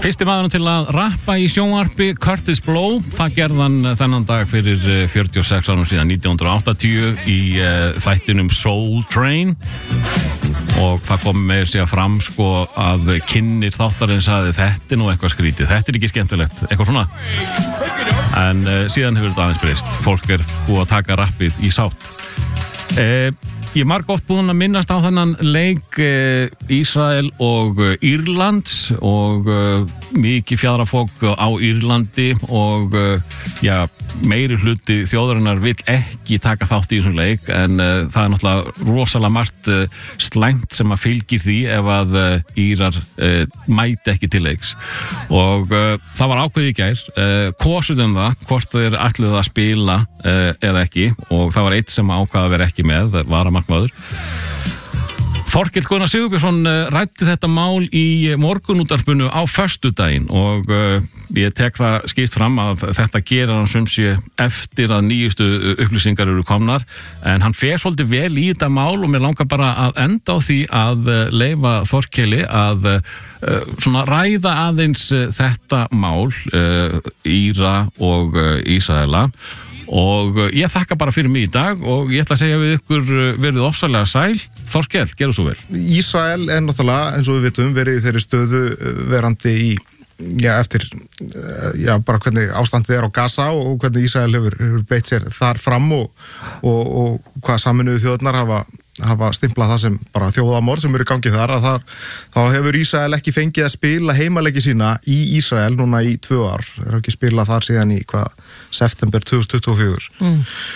Fyrsti maðurinn til að rappa í sjónvarpi, Kurtis Blow, það gerðan þennan dag fyrir 46 árum síðan, 1980 í þættinum Soul Train og það kom með sér fram sko að kynnir þáttarins að þetta nú eitthvað skrítið, þetta ekki skemmtilegt, eitthvað svona en síðan hefur þetta aðeins breyst, fólk búið að taka rappið í sátt. Ég margoft búinn að minnast á þennan leik Ísrael og Írland og mikið fjadrafólk á Írlandi og meiri hluti þjóðarinnar vill ekki taka þátt í þessum leik en það er náttúrulega rosalega margt slæmt sem að fylgir því ef að Írar mæti ekki til leiks og það var ákveðið í gær kosuð það, hvort þeir ætluðu að spila eða ekki og það var eitt sem ákvað að vera ekki með, varamarkmaður. Þorkell Gunnar Sigurbjörnsson ræddi þetta mál í morgunútvarpinu á föstudaginn og ég tek það skýrt fram að þetta gerir hann sem sé eftir að nýjustu upplýsingar eru komnar en hann fer svolítið vel í þetta mál og mér langar bara að enda á því að leyfa Þorkelli að svona ræða aðeins þetta mál Íra og Ísraela og ég þakka bara fyrir mig í dag og ég ætla að segja við ykkur verið ofsalega sæl. Þorkell, gerðu svo vel. Ísrael er náttúrulega, eins og við vitum, verið í þeirri stöðu verandi í, eftir bara hvernig ástandið er á Gaza og hvernig Ísrael hefur beitt sér þar fram og hvað Sameinuðu þjóðirnar hafa stimplað það sem bara þjóðamorð sem eru í gangi þar að þá hefur Ísrael ekki fengið að spila heimaleiki sína í Ísrael núna í 2 ár. Þeir hafa ekki spilað þar síðan í september 2024.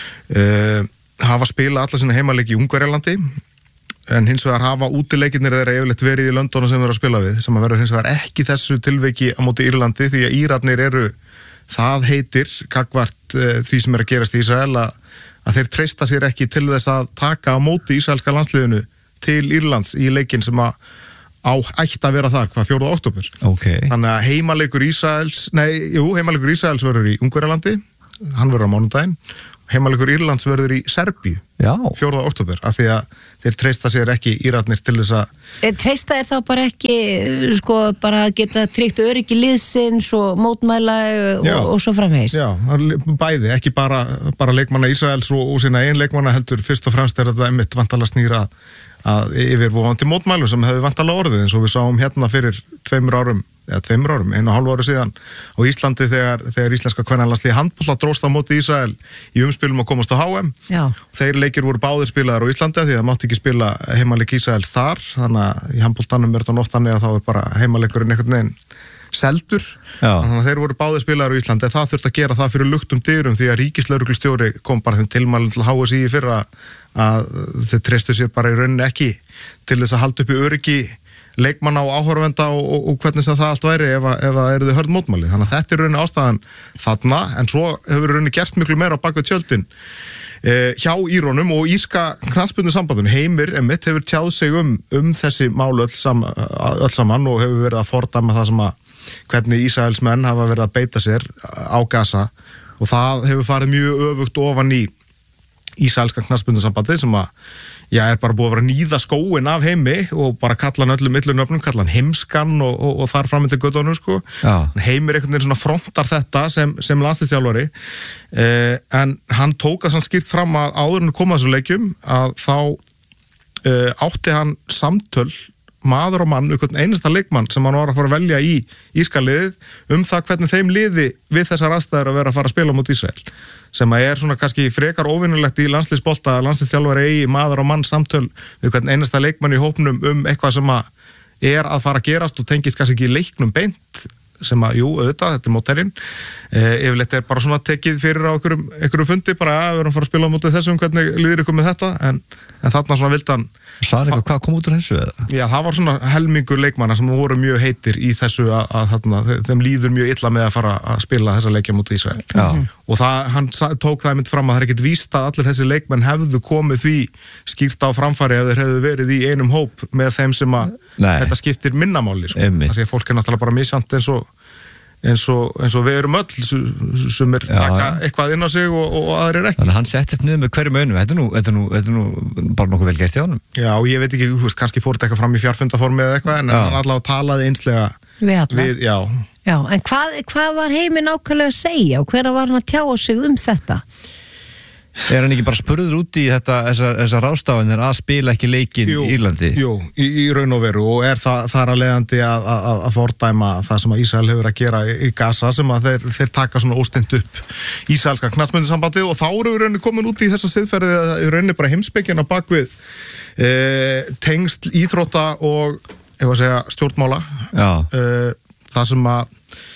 Hafa spilað alla sína heimaleiki í Ungverjalandi en hins vegar hafa útileikirnir þeirra yfirleitt verið í löndunum sem við erum að spila við sem að verður hins vegar ekki þessu tilveiki á móti Írlandi því að Írarnir eru það heitir gagnvart því sem er að gerast í Ísrael að þeir treysta sér ekki til þess að taka á móti ísraelska landsliðinu til Írlands í leikinn sem ætti að vera þar 4. október. Okay. Þannig að heimaleikur Ísraels verður í Ungverjalandi, hann verður á mánudaginn, heimaleikur Írlands verður í Serbíu 4. október, af því að þeir treysta sér ekki Írarnir til þess að treysta er þá bara ekki bara geta tryggt öryggi liðsins og mótmæla og svo framvegis. Já, bæði, ekki bara leikmanna Ísraels og sína eigin leikmanna heldur fyrst og fremst er þetta einmitt vantalega snýra að yfirvofandi mótmælum sem hefur vantalega orðið eins og við sáum hérna fyrir 2 árum, 1,5 ári síðan á Íslandi þegar íslenska kvennalandsliðið handbolta dróst á móti Ísrael í umspilum að komast á HM. Já. Þeir leikir voru báðir spilaðar á Íslandi því að mátti ekki spila heimaleik Ísraels þar, þannig að í handboltanum er þetta oft þannig að þá er bara heimaleikurinn einhvern veginn seldur. Þannig að þeir voru báðir spilaðar á Íslandi. Það þurfti að gera það fyrir luktum dyrum því að ríkislögreglustjóri kom bara þeim tilmælum til HSI í fyrra að þau treystu sér bara í rauninni ekki til þess að halda upp í öryggi leikmanna og áhorfenda og hvernig sem það allt væri ef það eru þau hörð mótmæli. Þannig að þetta er rauninni ástæðan þarna en svo hefur rauninni gerst miklu meira á bak við tjöldin hjá Írunum og írska knattspyrnusambandinu. Heimir einmitt hefur tjáð sig þessi mál öll saman og hefur verið að fordæma það sem hvernig Ísraelsmenn hafa verið að beita sér á Gaza og það hefur farið mjög öfugt ofan í ísraelska knattspyrnusambandi sem er bara búið að vera að níða skóinn af Heimi og bara kalla hann öllum millunöfnum, kalla hann heimskan og þar fram til göttunum sko. Heimir einhvern veginn svona frontar þetta sem landsliðsþjálfari en hann tók það skýrt fram að áður en koma þessu leikjum að þá átti hann samtöl maður og mann, einhvern einasta leikmann sem hann var að fara að velja í írska liðið það hvernig þeim liði við þessar aðstæður að vera að fara að spila mót Ísrael sem er svona kannski frekar óvinnulegt í landsliðsbolta að landsliðsþjálfari eigi maður og mann samtöl við hvern einasta leikmann í hópnum eitthvað sem er að fara að gerast og tengist kannski ekki leiknum beint sem auðvitað, þetta er mótherinn yfirleitt er bara svona tekið fyrir á einhverjum fundi, bara við erum að fara að spila á mótið þessum, hvernig líður ykkur með þetta en þarna svona vildi hann Sagði eitthvað hvað kom út úr þessu? Já, það var svona helmingur leikmanna sem voru mjög heitir í þessu að þeim líður mjög illa með að fara að spila þessa leikja móti Ísrael. Og hann tók það einmitt fram að það er ekkert víst að allir þessi leikmenn hefðu komið því skýrt á framfæri ef þeir hefðu verið í einum hóp með þeim sem þetta skiptir minnamáli. Þannig að fólk er náttúrulega bara misjant eins og við erum öll sem taka eitthvað inn á sig og aðrir ekki. Þannig að hann settist niður með hverjum önum. Þetta er nú bara nokkuð vel gert í honum. Já, og ég veit ekki, kannski fór þetta eitthvað fram í fjarfundaformi eða eitthvað, en hann allavega talaði einslega Við alla. Já, en hvað var Heimir nákvæmlega að segja og hvernig var hann að tjá sig þetta? Hann ekki bara spurður út í þessar ráðstafanir að spila ekki leikinn í Írlandi? Jú, í raun og veru og þar að leiðandi að fordæma það sem að Ísrael hefur að gera í Gaza sem að þeir taka svona óstint upp ísraelska knattspyrnusambandið og þá eru við rauninni komin út í þessa siðferði í rauninni bara heimspekina bakvið tengsl íþrótta og stjórnmála það sem að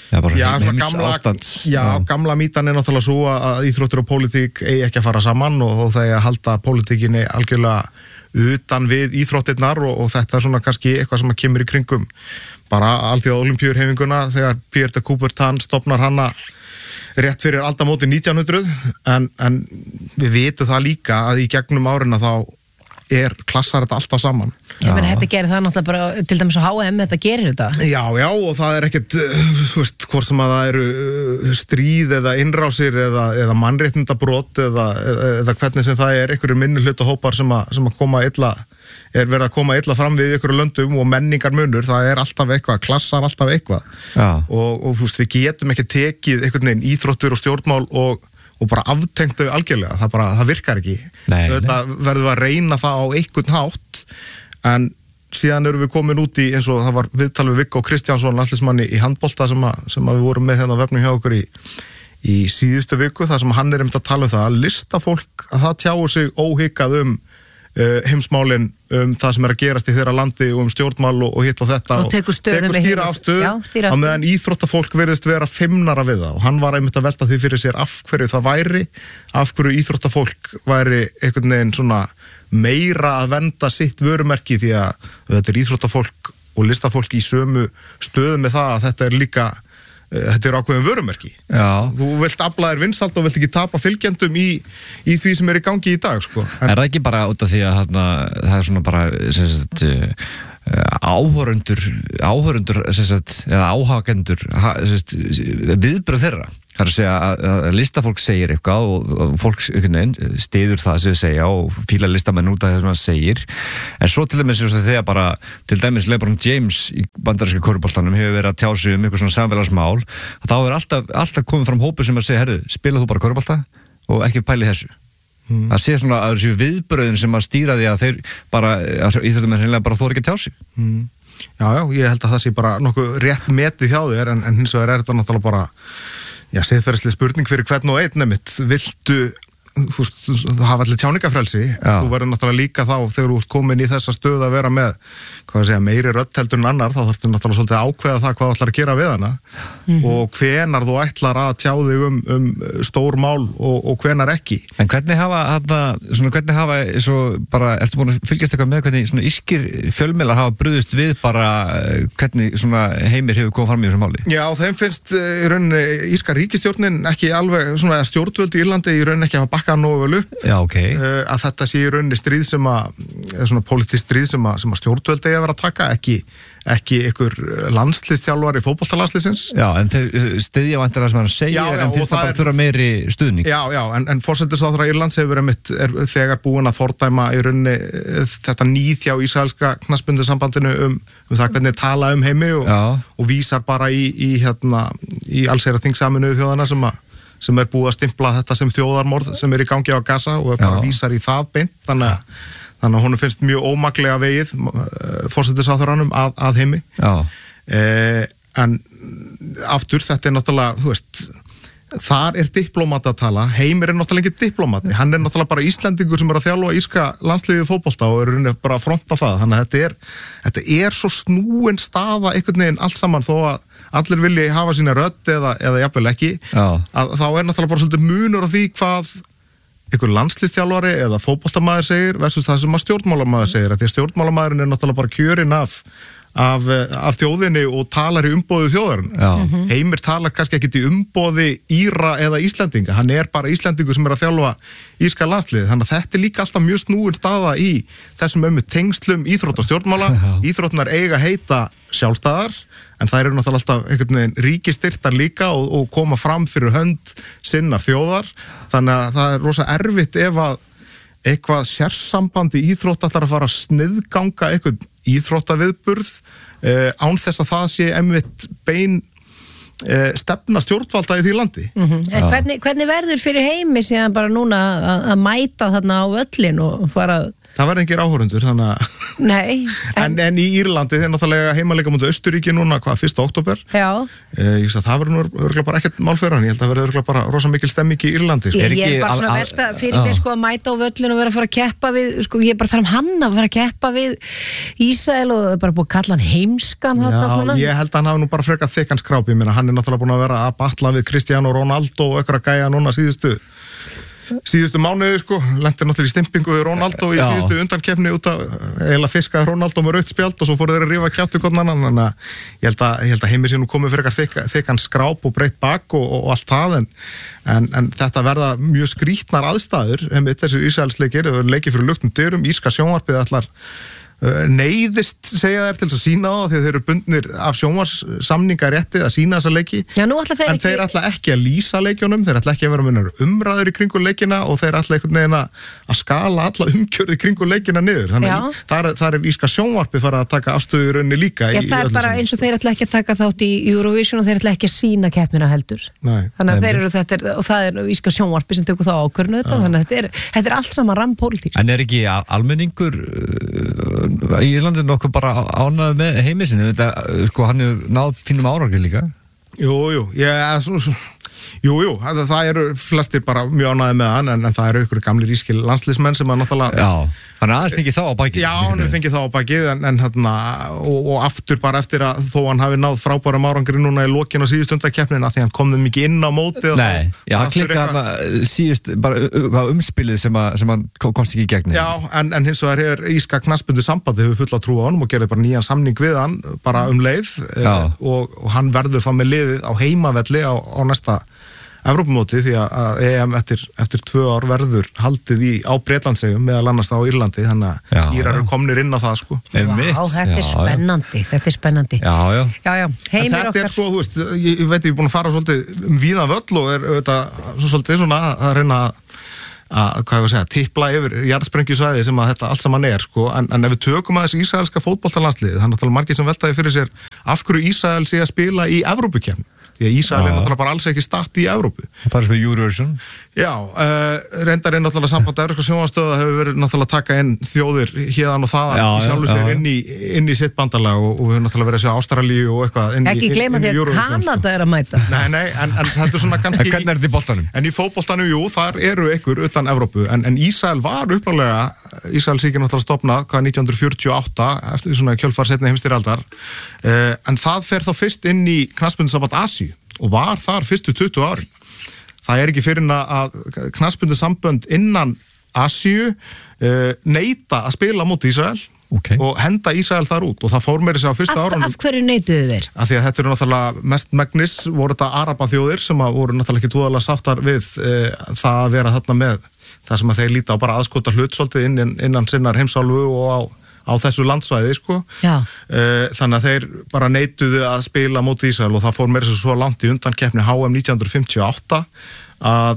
gamla mítan er náttúrulega svo að íþróttir og pólitík eigi ekki að fara saman og það er að halda pólitíkinni algjörlega utan við íþróttirnar og þetta er svona kannski eitthvað sem að kemur í kringum bara alþjóða olimpíurhreyfinguna þegar Pierre de Coubertin stofnar hana rétt fyrir aldamóti 1900 en við vitum það líka að í gegnum árina þá klassar þetta alltaf saman. Ég meina, þetta gerir það náttúrulega bara, til dæmis á H&M, þetta gerir þetta. Já, og það er ekkert, hvort sem að það eru stríð eða innrásir eða mannréttindabrot eða hvernig sem það er einhverjum minnihlutahópar sem að koma illa, verið að koma illa fram við einhverju löndum og menningar munur, það er alltaf eitthvað, klassar alltaf eitthvað. Og við getum ekki tekið einhvern veginn íþróttur og stjórnmál og bara aftengt þau algjörlega, það virkar ekki. Þetta verður að reyna það á einhvern hátt, en síðan erum við komin út í, eins og það var viðtal við Viggo Kristjánsson, landsliðsmanni í handbolta sem við vorum með hérna á vefnum hjá okkur í síðustu viku, þar sem hann er að tala um það að listafólk, að það tjáu sig óhikað heimsmálin það sem er að gerast í þeirra landi og stjórnmál og hitt og þetta og tekur stýra afstöðu á meðan íþróttafólk verðist vera feimnara við það og hann var einmitt að velta því fyrir sér af hverju það væri, af hverju íþróttafólk væri einhvern veginn svona meira að venda sitt vörumerki því að þetta er íþróttafólk og listafólk í sömu stöðu með það að þetta er líka þetta er ákveðin vörumerki. Þú vilt afla þér vinsæld og vilt ekki tapa fylgjendum í því sem er í gangi í dag, sko. Er það ekki bara út af því að það er svona bara áhorundur eða áhagendur viðbröð þeirra? Það er að segja að listafólk segir eitthvað og fólk styður það sem þau segja og fíla listamenn út af það sem það segir en svo til dæmis þegar bara til dæmis LeBron James í bandaríska körfuboltanum hefur verið að tjá sig eitthvað svona samfélagsmál þá er alltaf komið fram hópur sem að segja herru, spila þú bara körfubolta og ekki pæli þessu það sé svona að þessu viðbröðin sem að stýra því að þeir bara íþróttamenn hreinlega bara þori ekki að tjá sig Já, ég held að það sé bara nokkuð rétt metið hjá þér en hins vegar er þetta náttúrulega bara siðferðisleg spurning fyrir hvern og einn nefnitt, viltu hafa allir tjáningafrelsi, þú verður náttúrulega líka þá þegar þú ert komin í þessa stöð að vera með, meiri rödd heldur en annar, þá þarftu náttúrulega svolítið að ákveða það hvað þú ætlar að gera við hana og hvenar þú ætlar að tjá þig um stór mál og hvenar ekki. En hvernig hafa svo bara, ertu búin að fylgjast eitthvað með hvernig svona írskir fjölmiðlar hafa brugðist við bara hvernig svona Heimir hefur komið fram í þessu máli? Já, þeim finnst í rauninni írska ríkisstjórnin ekki alveg svona stjórnvöld í Írlandi í rauninni ekki að bakka nógu vel upp að þetta sé í rauninni stríð sem svona pólitískt stríð sem að stjórnvöld eigi að vera að taka, ekki ykkur landsliðstjálfari fótboltalandsliðsins. Já, en þau styðja væntanlega sem hann segir en finnst það bara þurfa meiri stuðning. Já, en forsætisráðherra Írlands hefur þegar búin að fordæma í rauninni þetta nýð hjá ísraelska knattspyrnusambandinu það hvernig tala Heimi og vísar bara í allsherjarþing Sameinuðu þjóðanna sem er búið að stimpla þetta sem þjóðarmorð sem er í gangi á Gaza og bara vísar í það beint, þannig að honum finnst mjög ómaklega vegið forsætisráðherranum að Heimi. En aftur, þetta er náttúrulega, þar er diplómat að tala, Heimir er náttúrulega ekki diplómat, hann er náttúrulega bara Íslendingur sem er að þjálfa írska landsliðið fótbolta og er bara að fronta það, þannig að þetta er svo snúin staða einhvern veginn allt saman þó að allir vilji hafa sína rödd eða jafnvel ekki, að þá er náttúrulega bara svolítið munur á því hvað einhver landsliðstjálfari eða fótboltamaður segir versus það sem að stjórnmálamaður segir, því að stjórnmálamaðurinn er náttúrulega bara kjörinn af þjóðinni og talar í umboði þjóðarinn. Heimir talar kannski ekki í umboði Íra eða Íslendinga, hann er bara Íslendingur sem er að þjálfa írska landsliðið, þannig að þetta er líka alltaf mjög snúin staða í þessum tengslum íþrótt og stjórnmála. Íþróttnar eiga heita sjálfstæðar en þær eru náttúrulega alltaf einhvern veginn ríkistyrtar líka og koma fram fyrir hönd sinnar þjóðar, þannig að það er rosa erfitt eitthvað sérsambandi íþrótt ætlar að fara að sniðganga eitthvað íþróttaviðburð án þess að það sé einmitt bein stefna stjórnvalda í því landi. En hvernig verður fyrir Heimi síðan bara núna að mæta þarna á völlin og fara... Það verður engir áhorundur, þannig að... Nei. En í Írlandi, þeir náttúrulega heimaleika mútið Austurríki núna, 1. október. Já. Ég veist að það verður nú örgulega bara ekkert mál fyrir hann. Ég held að verður örgulega bara rosa mikil stemming í Írlandi. Ég er bara svona velta fyrir mig sko að mæta á völlin og vera að fara að keppa við, sko ég er bara þarf hann að fara að keppa við Ísrael og bara búið að kalla hann heimskan þarna svona. Já, ég held að hann hafi nú bara frekar þykkan skráp. Ég meina, hann er náttúrulega búin að vera að batla við Cristiano Ronaldo og einhverja gæja núna síðustu mánuði sko, lentir náttúrulega í stimpingu við Ronaldo í síðustu undankeppni út að eiginlega fiskaði Ronaldo með rautt spjald og svo fóru þeir að rífa kjátt við hvern annan, þannig að ég held að Heimi sé nú komið fyrir eitthvað þykkan skráp og breytt bak og allt það en þetta verða mjög skrítnar aðstæður, þessir Ísraelsleikir leikir fyrir luktum dyrum, írska sjónvarpið allar neyðist segja þær til þess að sína á því að þeir eru bundnir af sjónvarpssamningarétti að sína þessa leiki. Já, nú ætla þeir þeir ætla ekki að lýsa leikjunum, þeir ætla ekki að vera umræður í kringu leikina og þeir ætla einhvern veginn að skala alla umgjörði kringu leikina niður. Þannig þar er írska sjónvarpið fara að taka afstöðu í rauninni líka. Já, það er bara eins og þeir ætla ekki að taka þátt í Eurovision og þeir ætla ekki að sína keppnina heldur. Nei. Þannig að þeir eru og það er írska sjónvarpið sem tekur þá ákvörðun þannig að þetta er allt saman rammpólitík. En er ekki almenningur í Írlandi nokkuð bara ánægður með Heimi sinni, sko hann hefur náð fínum árangri líka. Jú, það eru flestir bara mjög ánægðir með hann en það eru ykkur gamlir ískil landsliðsmenn sem að náttúrulega... Já, hann er aðeins fengið þá á bakið. Já, hann hefur fengið þá á bakið en og aftur bara eftir að þó hann hafi náð frábærum árangri núna í lokin og síðust undankeppnina því hann kom þeim ekki inn á móti. Nei, já, hann klikkaði hann síðust bara umspilið sem hann komst ekki í gegn. Já, en hins vegar er írska knattspyrnu sambandi hefur fulla trú á honum og gerði bara nýjan samning við hann bara leið og hann verður þá með liðið á heimavelli á næsta Evrópumóti því að EM eftir 2 ár verður haldið á Bretlandseyjum meðal annars á Írlandi þannig að Írar eru komnir inn á það sko. Þetta er spennandi. Já. Heimir okkar. Þetta er sko, þú veist, ég veit ég er búin að fara svolítið víða völl og er svolítið svona að reyna að tipla yfir jarðsprengjusvæði sem að þetta allt saman er sko, en ef við tökum að þessi ísraelska fótboltalandslið, það er náttúrulega margir sem veltaði fyrir sér af hverju Ísrael sé að spila í Evrópukeppni. Því að Ísrael er náttúrulega bara alls ekki statt í Evrópu. Bara sem Eurovision. Já, reyndar er náttúrulega samband evrópska sjónvarpsstöðva hefur verið náttúrulega að taka inn þjóðir hérðan og þaðan í sjálfu sér inn í sitt bandalag og við höfum náttúrulega verið að sjá Ástralíu og eitthvað inn í Ekki gleyma því að Kanada er að mæta. Nei, en þetta er svona kannski... Hvernig er þetta í boltanum? En í fótboltanum, jú, þar eru ykkur utan Evrópu, en Ísrael var upprunalega, Ísraelsríki náttúrulega stofnað, 1948, eftir svona kjölfar seinni heimsstyrjaldar, en það fer þá fyrst inn í knattspyrnusamband Asíu og var þar fyrstu 20 árin. Það er ekki fyrir að knattspyrnusambönd innan Asíu neita að spila móti Ísrael og henda Ísrael þar út og það fór meira sér á fyrstu árunum. Af hverju neituðu þeir? Af því að þetta eru náttúrulega mest megnis voru þetta arabaþjóðir sem voru náttúrulega ekki túðalega sáttar við það að vera þarna með það sem að þeir líta á bara aðskota hlut svolítið innan sinnar heimsálfu og á þessu landsvæði sko. Þannig að þeir bara neituðu að spila móti Ísrael og það fór meira svo langt í undankeppni HM 1958 að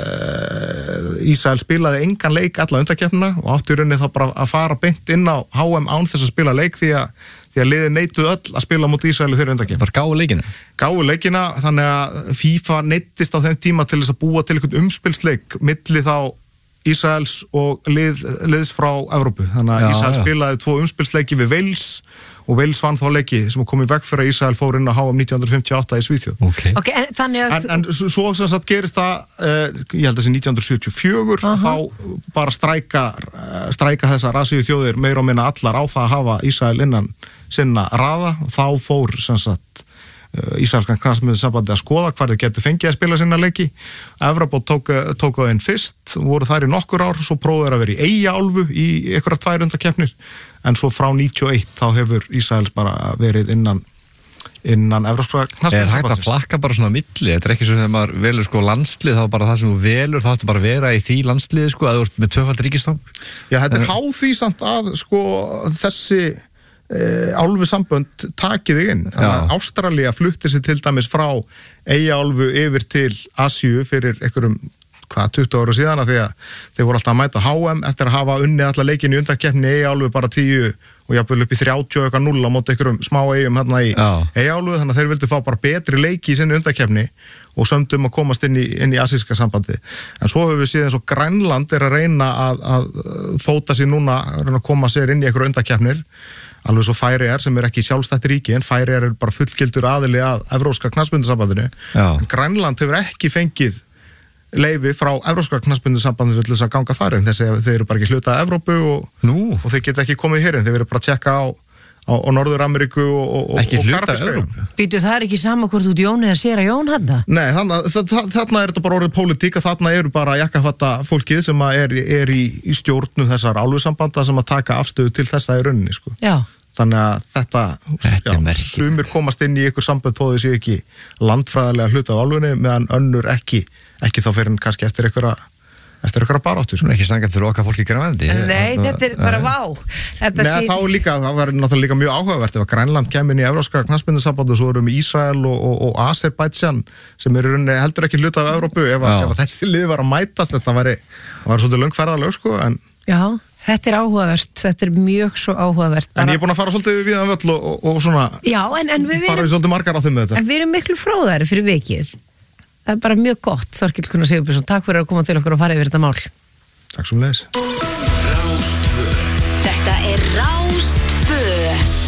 Ísrael spilaði engan leik alla undankeppnina og átti í rauninni þá bara að fara beint inn á HM án þess að spila leik því að liðið neituðu öll að spila móti Ísrael í þeirra undankeppni. Bara gáfu leikina? Gáfu leikina, þannig að FIFA neittist á þeim tíma til þess að búa til einhvern umspilsleik milli þá Ísraels og liðs frá Evrópu. Þannig að Ísrael spilaði 2 umspilsleiki við Wales og Wales vann þá leiki sem kom í veg fyrir að Ísrael fór inn á HM 1958 í Svíþjóð. En svo sem sagt gerist það, ég held að þessi 1974, þá bara stræka þessar Asíu þjóðir meira og minna allar á það að hafa Ísrael innan sinna raða og þá fór sem sagt Ísraelskan knattspyrnusambandi að skoða hvar þeir getur fengið að spila sinna leiki. Evrópa tók það inn fyrst, voru þær í nokkur ár, svo prófuðu þeir að vera í Eyjaálfu í einhverjar 2 undankeppnir, en svo frá 91 þá hefur Ísraels bara verið innan evrópska knattspyrnusambandsins. Er hægt að flakka bara svona milli? Þetta er ekki svo þegar maður velur sko landslið, þá bara það sem þú velur, þá ættu bara að vera í því landsliði sko, að þú ert með 2-fald ríkisfang? Já, þetta er háð því samt að sko þessi álfu sambönd takið þig inn. Ástralía flutti sig til dæmis frá Eyjaálfu yfir til Asíu fyrir einhverjum 20 ára síðan að því að þeir voru alltaf að mæta HM eftir að hafa unnið alla leikin í undankeppni í Eyjaálfu bara 10 og jafnvel upp í 30 eitthvað 0 á móti einhverjum smá eyjum hérna í Eyjaálfu, þannig að þeir vildu fá bara betri leiki í sinni undankeppni og sömdum að komast inn í asíska sambandi. En svo höfum við síðan eins og Grænland að reyna að fóta sér núna, að reyna að koma sér inn í einhverju undankeppnir, alveg svo Færeyjar sem ekki sjálfstætt ríki, en Færeyjar bara fullgildur aðili að evrópska knattspyrnusambandinu. Grænland hefur ekki fengið leyfi frá evrópska knattspyrnusambandinu til þess að ganga þar en þeir eru bara ekki hluta af Evrópu og þeir geta ekki komið hér en þeir eru bara að tjekka á Norður-Ameríku og ekki hluta af Evrópu. Býtu það ekki sama hvort þú Jón eða sér að Jón hann? Nei, þarna er þetta bara orðið pólitík og þarna eru bara jakkafatta fólkið sem er í stjórnum þessar álfusambanda sem að taka afstöðu til þessa í rauninni, sko. Já. Þannig að þetta sumir komast inn í ykkur samband þó þau séu ekki landfræðilega hluta á álfunni meðan önnur ekki þá fyrir en kannski eftir einhverja baráttu. Svona ekki sanngjarnt fyrir okkar fólki í Grænlandi. Nei, þetta er bara vá. Nei, það var náttúrulega líka mjög áhugavert ef að Grænland kemur inn í evrópska knattspyrnusamband og svo erum við Ísrael og Azerbaijan sem heldur ekki hluta af Evrópu ef þessi lið var að mætast þetta var svolítið löng ferðalög, sko, en já. Þetta er áhugavert, þetta er mjög svo áhugavert. En ég er búin að fara svolítið við það völl og svona já, en við fara við svolítið margar á þeim með þetta. En við erum miklu fróðari fyrir vikið. Það er bara mjög gott, Þorkill Gunnar Sigurbjörnsson. Takk fyrir að koma til okkur og fara yfir þetta mál. Takk sömuleiðis. Þetta er Rás 2.